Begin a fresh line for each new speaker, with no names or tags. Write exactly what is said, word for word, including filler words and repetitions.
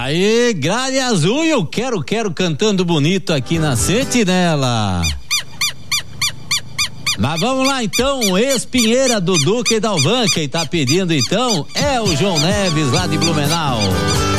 Aí, grade azul, eu quero, quero cantando bonito aqui na Sentinela. Mas vamos lá então, ex-Pinheira do Duque e Dalvan, quem tá pedindo então é o João Neves lá de Blumenau.